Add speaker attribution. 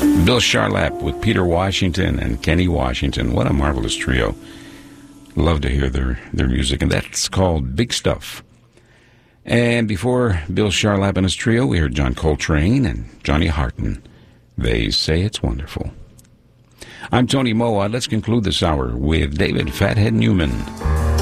Speaker 1: Bill Charlap with Peter Washington and Kenny Washington. What a marvelous trio. Love to hear their music, and that's called Big Stuff. And before Bill Charlap and his trio, we heard John Coltrane and Johnny Harton. They Say It's Wonderful. I'm Tony Moa. Let's conclude this hour with David Fathead Newman.